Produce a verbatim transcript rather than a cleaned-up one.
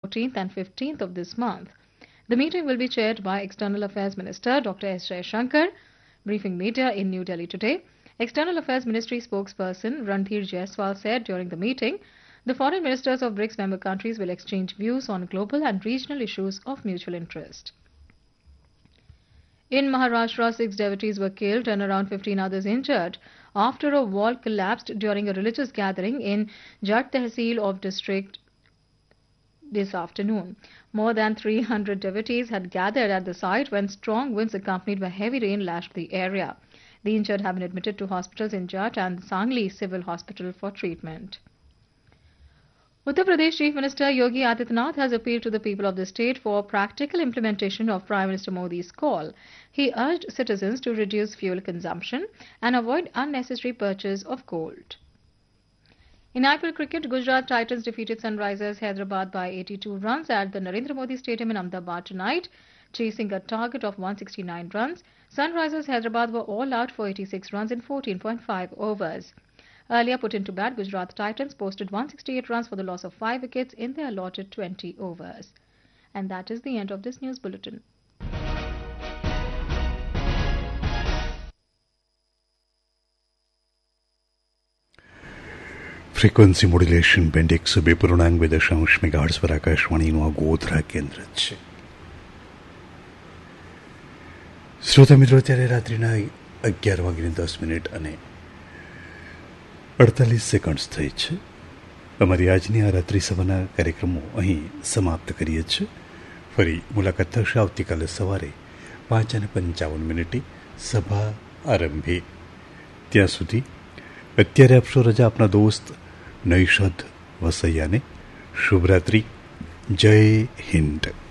fourteenth and fifteenth of this month. The meeting will be chaired by External Affairs Minister Doctor S. Jaishankar. Briefing media in New Delhi today, External Affairs Ministry spokesperson Randhir Jaiswal said during the meeting, the foreign ministers of BRICS member countries will exchange views on global and regional issues of mutual interest. In Maharashtra, six devotees were killed and around fifteen others injured after a wall collapsed during a religious gathering in Jat Tehsil of district this afternoon. More than three hundred devotees had gathered at the site when strong winds accompanied by heavy rain lashed the area. The injured have been admitted to hospitals in Jat and Sangli Civil Hospital for treatment. Uttar Pradesh Chief Minister Yogi Adityanath has appealed to the people of the state for practical implementation of Prime Minister Modi's call. He urged citizens to reduce fuel consumption and avoid unnecessary purchase of gold. In I P L cricket, Gujarat Titans defeated Sunrisers Hyderabad by eighty-two runs at the Narendra Modi Stadium in Ahmedabad tonight, chasing a target of one hundred sixty-nine runs. Sunrisers Hyderabad were all out for eighty-six runs in fourteen point five overs. Earlier put into bat, Gujarat Titans posted one hundred sixty-eight runs for the loss of five wickets in their allotted twenty overs. And that is the end of this news bulletin. Frequency modulation band એકસો બે પૂર્ણાંક બે દશાંશ megahertz પર આકાશવાણીનું આ ગોધરા કેન્દ્ર છે. શ્રોતા મિત્રો, અત્યારે રાત્રિના અગિયાર વાગીને દસ મિનિટ અને અડતાલીસ સેકન્ડ્સ થઈ છે. અમારી આજની આ રાત્રિ સભાના કાર્યક્રમો અહીં સમાપ્ત કરીએ છીએ. ફરી મુલાકાત થશે આવતીકાલે સવારે પાંચ અને પંચાવન મિનિટે સભા આરંભે. ત્યાં સુધી અત્યારે આપશો રજા આપના દોસ્ત નૈષદ વસૈયાને. શુભરાત્રિ. જય હિન્દ.